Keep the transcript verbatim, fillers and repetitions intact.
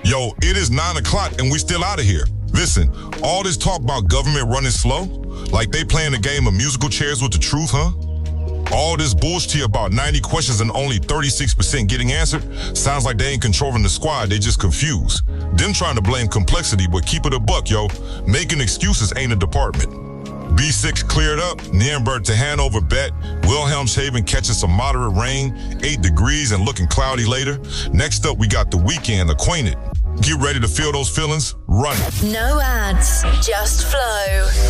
Yo, it is nine o'clock and we still out of here. Listen, all this talk about government running slow, like they playing a game of musical chairs with the truth, huh? All this bullshit about ninety questions and only thirty-six percent getting answered sounds like they ain't controlling the squad, they just confused. Them trying to blame complexity, but keep it a buck, yo. Making excuses ain't a department. B six cleared up, Nuremberg to Hanover bet, Wilhelmshaven catching some moderate rain, eight degrees and looking cloudy later. Next up, we got the weekend, Acquainted. Get ready to feel those feelings, run it. No ads, just flow.